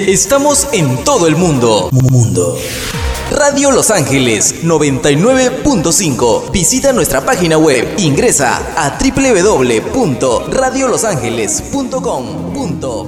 Estamos en todo el mundo. Radio Los Ángeles 99.5. Visita nuestra página web. Ingresa a www.radiolosangeles.com.